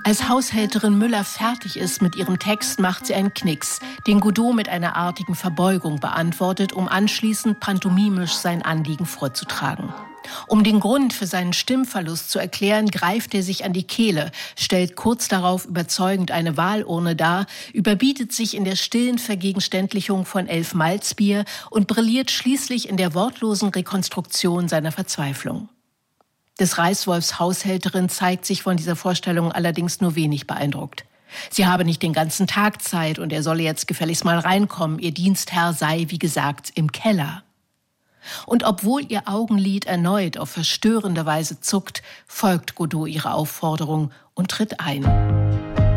Als Haushälterin Müller fertig ist mit ihrem Text, macht sie einen Knicks, den Godot mit einer artigen Verbeugung beantwortet, um anschließend pantomimisch sein Anliegen vorzutragen. Um den Grund für seinen Stimmverlust zu erklären, greift er sich an die Kehle, stellt kurz darauf überzeugend eine Wahlurne dar, überbietet sich in der stillen Vergegenständlichung von 11 Malzbier und brilliert schließlich in der wortlosen Rekonstruktion seiner Verzweiflung. Des Reißwolfs Haushälterin zeigt sich von dieser Vorstellung allerdings nur wenig beeindruckt. Sie habe nicht den ganzen Tag Zeit und er solle jetzt gefälligst mal reinkommen. Ihr Dienstherr sei, wie gesagt, im Keller. Und obwohl ihr Augenlid erneut auf verstörende Weise zuckt, folgt Godot ihrer Aufforderung und tritt ein.